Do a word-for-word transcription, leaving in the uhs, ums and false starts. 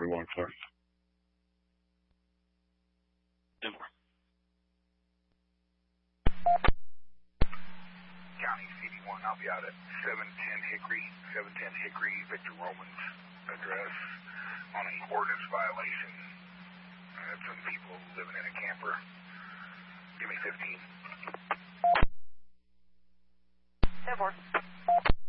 forty-one, clear. County C D one, I'll be out at seven ten Hickory, seven ten Hickory, Victor Roman's address on an ordinance violation. I have some people living in a camper. Give me fifteen. ten four.